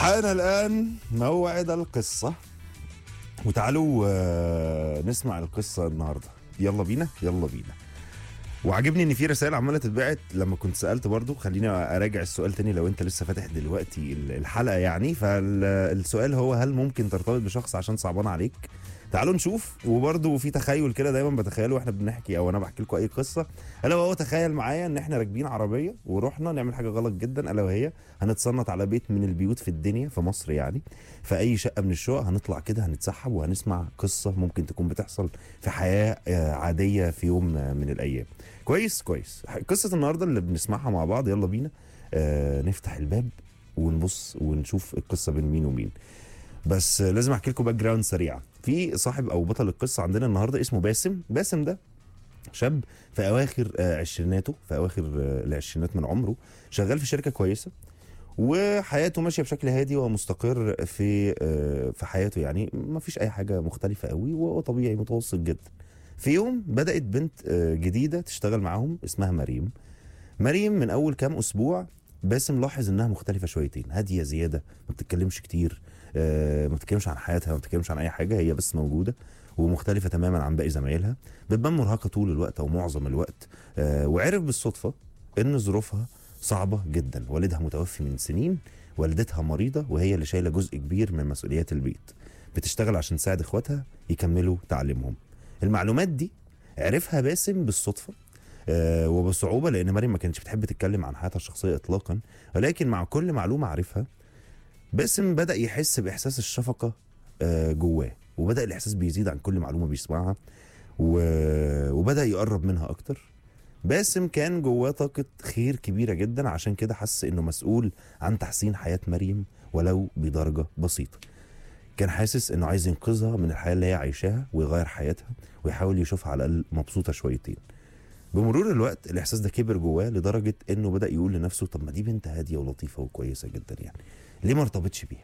حان الآن موعد القصة، وتعالوا نسمع القصة النهاردة. يلا بينا يلا بينا. وعجبني ان في رسائل عماله تتبعت لما كنت سالت برضو. خليني اراجع السؤال تاني لو انت لسه فاتح دلوقتي الحلقه يعني. فالسؤال هو: هل ممكن ترتبط بشخص عشان صعبان عليك؟ تعالوا نشوف. وبرضو في تخيل كده دايما بتخيله واحنا بنحكي او انا بحكي لكم اي قصه، الا وهو تخيل معايا ان احنا راكبين عربيه ورحنا نعمل حاجه غلط جدا، الا وهي هنتصنت على بيت من البيوت في الدنيا في مصر يعني، في اي شقه من الشقق. هنطلع كده هنتسحب وهنسمع قصه ممكن تكون بتحصل في حياه عاديه في يوم من الايام. كويس كويس. قصة النهاردة اللي بنسمعها مع بعض، يلا بينا نفتح الباب ونبص ونشوف القصة بين مين ومين. بس لازم احكي لكم باك جراوند سريعة. في صاحب او بطل القصة عندنا النهاردة اسمه باسم. باسم ده شاب في اواخر عشريناته، في اواخر العشرينات من عمره، شغال في شركة كويسة وحياته ماشيه بشكل هادي ومستقر في حياته يعني. ما فيش اي حاجه مختلفه قوي وطبيعي متوسط جدا. في يوم بدات بنت جديده تشتغل معاهم اسمها مريم. مريم من اول كام اسبوع باسم لاحظ انها مختلفه شويتين، هاديه زياده، ما بتتكلمش كتير، ما بتتكلمش عن حياتها، ما بتتكلمش عن اي حاجه، هي بس موجوده ومختلفه تماما عن باقي زمايلها. بتبان مرهقه طول الوقت او معظم الوقت. وعرف بالصدفه ان ظروفها صعبه جدا. والدها متوفي من سنين، والدتها مريضه وهي اللي شايله جزء كبير من مسؤوليات البيت. بتشتغل عشان تساعد اخواتها يكملوا تعليمهم. المعلومات دي عرفها باسم بالصدفه وبصعوبه، لان مريم ما كانتش بتحب تتكلم عن حياتها الشخصيه اطلاقا. ولكن مع كل معلومه عارفها باسم بدا يحس باحساس الشفقه جواه، وبدا الاحساس بيزيد عن كل معلومه بيسمعها وبدا يقرب منها اكتر. باسم كان جواه طاقة خير كبيرة جدا، عشان كده حس انه مسؤول عن تحسين حياة مريم ولو بدرجة بسيطة. كان حاسس انه عايز ينقذها من الحياة اللي هي عايشاها ويغير حياتها ويحاول يشوفها على الأقل مبسوطة شويتين. بمرور الوقت الإحساس ده كبر جواه لدرجة انه بدأ يقول لنفسه: طب ما دي بنت هادية ولطيفة وكويسة جدا يعني، ليه ما ارتبطش بيها؟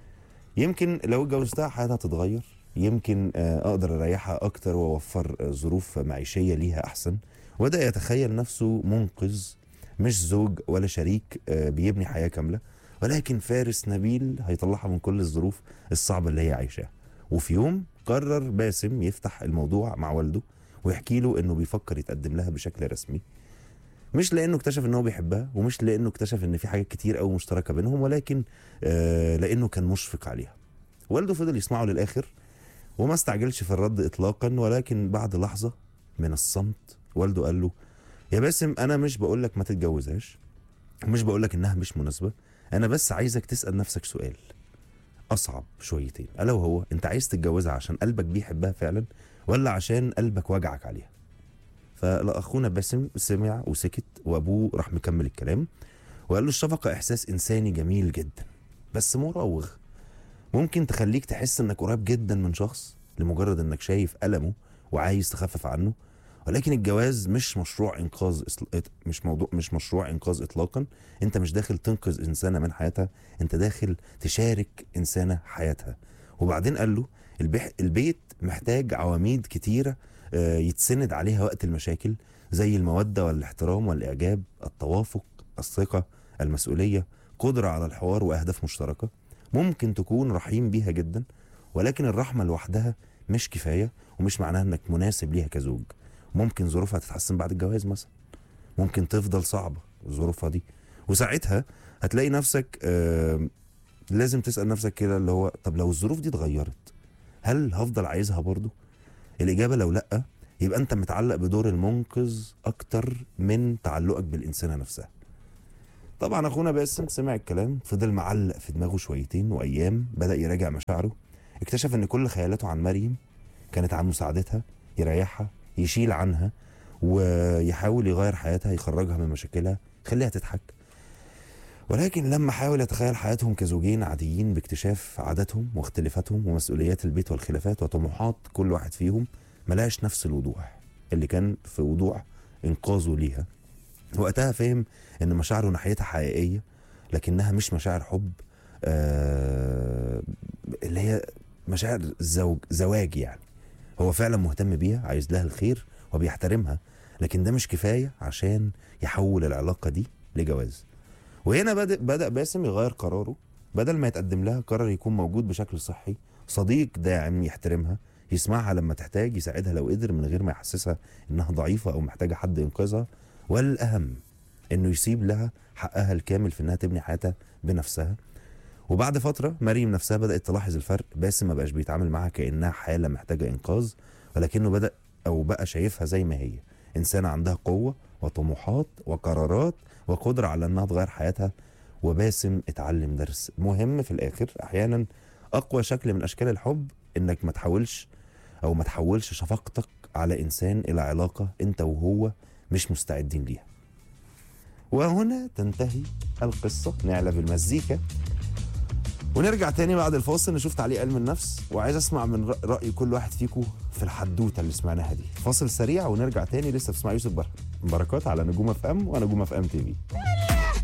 يمكن لو اتجوزتها حياتها تتغير، يمكن اقدر اريحها اكتر واوفر ظروف معيشيه ليها احسن. وبدا يتخيل نفسه منقذ، مش زوج ولا شريك بيبني حياه كامله، ولكن فارس نبيل هيطلعها من كل الظروف الصعبه اللي هي عايشاها. وفي يوم قرر باسم يفتح الموضوع مع والده ويحكي له انه بيفكر يتقدم لها بشكل رسمي. مش لانه اكتشف ان هو بيحبها، ومش لانه اكتشف ان في حاجات كتير قوي مشتركه بينهم، ولكن لانه كان مشفق عليها. والده فضل يسمعه للاخر وما استعجلش في الرد اطلاقا، ولكن بعد لحظه من الصمت والده قال له: يا باسم، انا مش بقول لك ما تتجوزهاش، ومش بقول لك انها مش مناسبه، انا بس عايزك تسال نفسك سؤال اصعب شويتين، الا وهو: انت عايز تتجوزها عشان قلبك بيحبها فعلا، ولا عشان قلبك وجعك عليها؟ فاخونا باسم سمع وسكت، وابوه راح مكمل الكلام وقال له: الشفقه احساس انساني جميل جدا، بس مراوغ. ممكن تخليك تحس انك قريب جدا من شخص لمجرد انك شايف ألمه وعايز تخفف عنه. ولكن الجواز مش مشروع انقاذ، مش مشروع انقاذ اطلاقا. انت مش داخل تنقذ انسانه من حياتها، انت داخل تشارك انسانه حياتها. وبعدين قال له: البيت محتاج عواميد كتيره يتسند عليها وقت المشاكل، زي الموده والاحترام والاعجاب، التوافق، الثقه، المسؤوليه، قدره على الحوار واهداف مشتركه. ممكن تكون رحيم بيها جدا، ولكن الرحمه لوحدها مش كفايه، ومش معناها انك مناسب ليها كزوج. ممكن ظروفها تتحسن بعد الجواز مثلا، ممكن تفضل صعبه ظروفها دي، وساعتها هتلاقي نفسك لازم تسال نفسك كده اللي هو: طب لو الظروف دي اتغيرت هل هفضل عايزها برضو؟ الاجابه لو لا، يبقى انت متعلق بدور المنقذ اكتر من تعلقك بالانسانه نفسها. طبعا اخونا باسم سمع الكلام، فضل معلق في دماغه شويتين، وايام بدا يراجع مشاعره. اكتشف ان كل خيالاته عن مريم كانت عن مساعدتها، يريحها، يشيل عنها، ويحاول يغير حياتها، يخرجها من مشاكلها، يخليها تضحك. ولكن لما حاول يتخيل حياتهم كزوجين عاديين باكتشاف عاداتهم واختلافاتهم ومسؤوليات البيت والخلافات وطموحات كل واحد فيهم، ملاش نفس الوضوح اللي كان في وضوح انقاذه ليها. وقتها فهم ان مشاعره ناحيتها حقيقيه، لكنها مش مشاعر حب اللي هي مشاعر زواج يعني. هو فعلا مهتم بيها، عايز لها الخير وبيحترمها، لكن ده مش كفايه عشان يحول العلاقه دي لجواز. وهنا بدأ باسم يغير قراره بدل ما يتقدم لها قرر يكون موجود بشكل صحي، صديق داعم يحترمها، يسمعها لما تحتاج، يساعدها لو قدر من غير ما يحسسها انها ضعيفة او محتاجة حد ينقذها. والاهم انه يسيب لها حقها الكامل في انها تبني حياتها بنفسها. وبعد فترة مريم نفسها بدأت تلاحظ الفرق. باسم ما بقاش بيتعامل معها كأنها حالة محتاجة إنقاذ، ولكنه بدأ أو بقى شايفها زي ما هي، إنسانة عندها قوة وطموحات وقرارات وقدرة على إنها تغير حياتها. وباسم اتعلم درس مهم في الآخر: أحيانا أقوى شكل من أشكال الحب إنك ما تحولش شفقتك على إنسان إلى علاقة أنت وهو مش مستعدين ليها. وهنا تنتهي القصة. نعلى بالمزيكا ونرجع تاني بعد الفاصل نشوف تعليق علم النفس، وعايز اسمع من رأي كل واحد فيكم في الحدوتة اللي سمعناها دي. فاصل سريع ونرجع تاني. لسه بتسمع يوسف بركات على نجوم اف ام ونجوم اف ام تي في.